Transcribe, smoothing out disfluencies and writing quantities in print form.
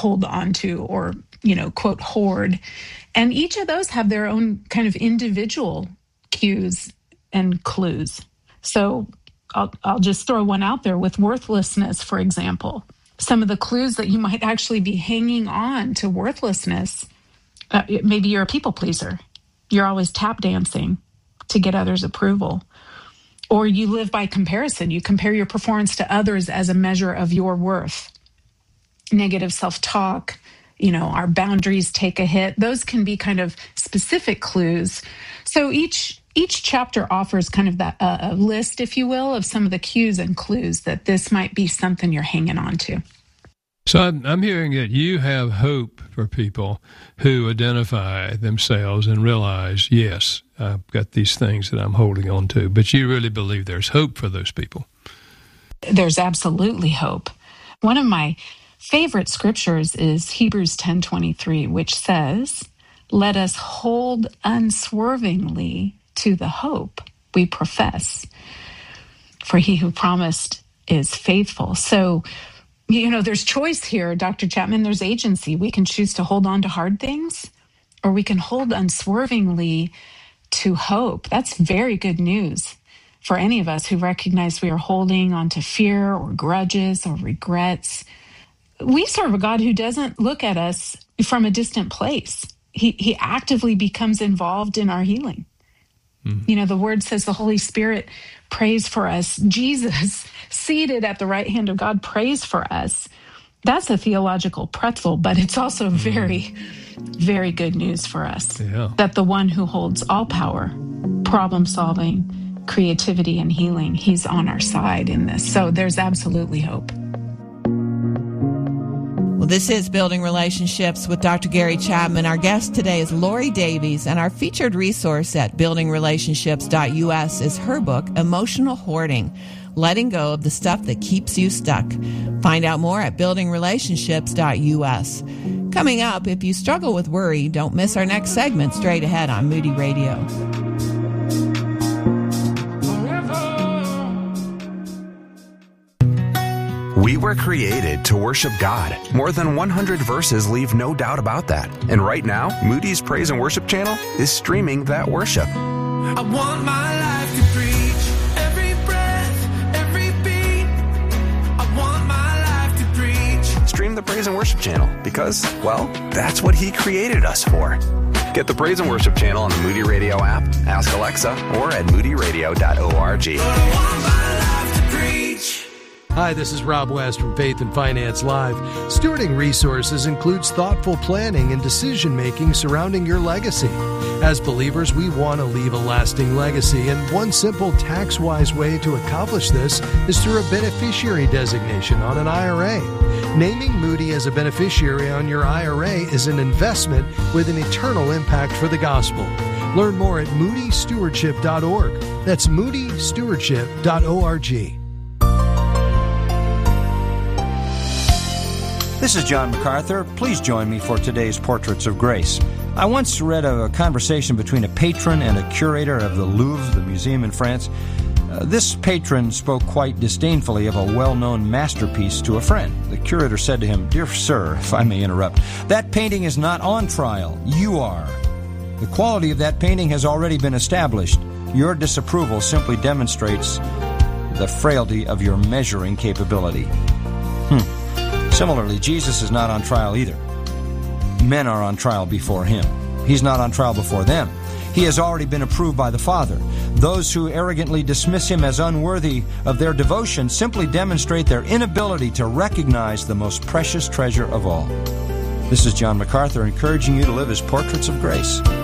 hold on to or, quote, hoard. And each of those have their own kind of individual cues and clues. So I'll just throw one out there with worthlessness, for example. Some of the clues that you might actually be hanging on to worthlessness. Maybe you're a people pleaser. You're always tap dancing to get others' approval. Or you live by comparison. You compare your performance to others as a measure of your worth. Negative self-talk, our boundaries take a hit. Those can be kind of specific clues. So each chapter offers kind of that a list, if you will, of some of the cues and clues that this might be something you're hanging on to. So I'm hearing that you have hope for people who identify themselves and realize, yes, I've got these things that I'm holding on to. But you really believe there's hope for those people. There's absolutely hope. One of my favorite scriptures is Hebrews 10:23, which says, "Let us hold unswervingly to the hope we profess, for he who promised is faithful." So, there's choice here, Dr. Chapman. There's agency. We can choose to hold on to hard things, or we can hold unswervingly to hope. That's very good news for any of us who recognize we are holding on to fear or grudges or regrets. We serve a God who doesn't look at us from a distant place. He actively becomes involved in our healing. Mm-hmm. The word says the Holy Spirit prays for us. Jesus, seated at the right hand of God, prays for us. That's a theological pretzel, but it's also very, very good news for us. Yeah. That the one who holds all power, problem solving, creativity, and healing, he's on our side in this. So there's absolutely hope. Well, this is Building Relationships with Dr. Gary Chapman. Our guest today is Lori Davies, and our featured resource at buildingrelationships.us is her book, Emotional Hoarding, Letting Go of the Stuff That Keeps You Stuck. Find out more at buildingrelationships.us. Coming up, if you struggle with worry, don't miss our next segment straight ahead on Moody Radio. We were created to worship God. More than 100 verses leave no doubt about that. And right now, Moody's Praise and Worship channel is streaming that worship. I want my life to preach every breath, every beat. I want my life to preach. Stream the Praise and Worship channel because, well, that's what He created us for. Get the Praise and Worship channel on the Moody Radio app, ask Alexa, or at moodyradio.org. I want my life to preach. Hi, this is Rob West from Faith and Finance Live. Stewarding resources includes thoughtful planning and decision-making surrounding your legacy. As believers, we want to leave a lasting legacy, and one simple tax-wise way to accomplish this is through a beneficiary designation on an IRA. Naming Moody as a beneficiary on your IRA is an investment with an eternal impact for the gospel. Learn more at moodystewardship.org. That's moodystewardship.org. This is John MacArthur. Please join me for today's Portraits of Grace. I once read a conversation between a patron and a curator of the Louvre, the museum in France. This patron spoke quite disdainfully of a well-known masterpiece to a friend. The curator said to him, "Dear sir, if I may interrupt, that painting is not on trial. You are. The quality of that painting has already been established. Your disapproval simply demonstrates the frailty of your measuring capability." Similarly, Jesus is not on trial either. Men are on trial before Him. He's not on trial before them. He has already been approved by the Father. Those who arrogantly dismiss Him as unworthy of their devotion simply demonstrate their inability to recognize the most precious treasure of all. This is John MacArthur encouraging you to live as portraits of grace.